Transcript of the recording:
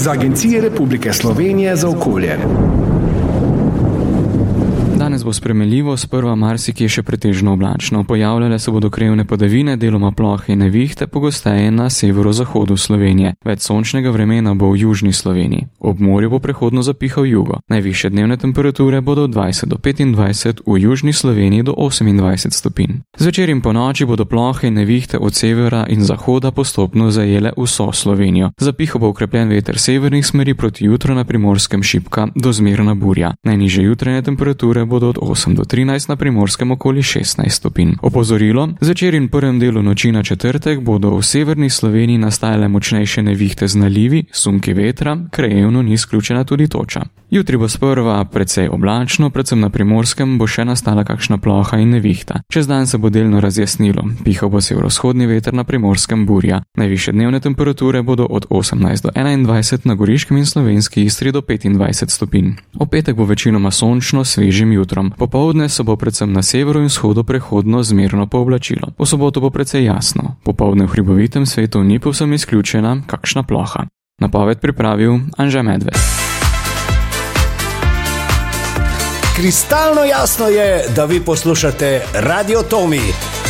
iz Agencije Republike Slovenije za okolje. Danes bo spremenljivo, sprva marsikje še pretežno oblačno. Pojavljale se bodo krajevne padavine, deloma plohe in nevihte, pogosteje na severozahodu Slovenije. Več sončnega vremena bo v južni Sloveniji. Ob morju bo prehodno zapihal jugo. Najvišje dnevne temperature bodo od 20 do 25, v južni Sloveniji do 28 stopinj. Zvečer in ponoči bodo plohe in nevihte od severa in zahoda postopno zajele vso Slovenijo. Zapihal bo okrepljen veter severnih smeri, proti jutru na Primorskem šibka do zmerna burja. Najnižje jutranje temperature bodo od 8 do 13, na Primorskem okoli 16 stopinj. Opozorilo, zvečer in prvem delu noči na četrtek bodo v severni Sloveniji nastajale močnejše nevihte z nalivi, sunki vetra, krajevno ni izključena tudi toča. Jutri bo sprva precej oblačno, predvsem na Primorskem bo še nastala kakšna ploha in nevihta. Čez dan se bo delno razjasnilo, pihal bo severovzhodni veter, na Primorskem burja. Najvišje dnevne temperature bodo od 18 do 21, na Goriškem in Slovenski Istri do 25 stopinj. V petek bo večinoma sončno, svežim jutrom. Popoldne se bo predvsem na severu in vzhodu prehodno zmerno pooblačilo. V soboto bo precej jasno. Popoldne v hribovitem svetu ni povsem izključena kakšna ploha. Napoved pripravil Anže Medved. Kristalno jasno je, da vi poslušate Radio Tomi.